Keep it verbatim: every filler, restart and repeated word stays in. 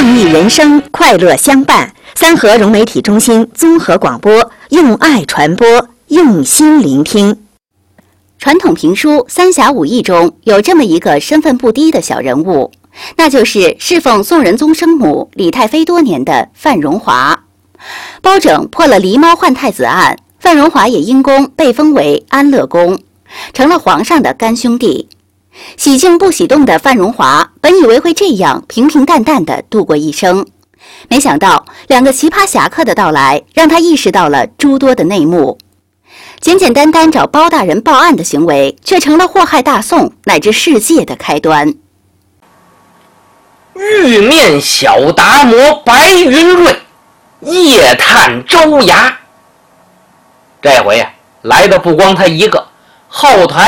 公益人生，快乐相伴。三河融媒体中心综合广播，用爱传播，用心聆听。传统评书《三侠五义》中有这么一个身份不低的小人物，那就是侍奉宋仁宗生母李太妃多年的范荣华。包拯破了狸猫换太子案，范荣华也因功被封为安乐公，成了皇上的干兄弟。喜静不喜动的范荣华本以为会这样平平淡淡地度过一生，没想到两个奇葩侠客的到来，让他意识到了诸多的内幕。简简单单找包大人报案的行为，却成了祸害大宋乃至世界的开端。 玉面小达摩白云瑞，夜探州衙。这回啊，来的不光他一个，后台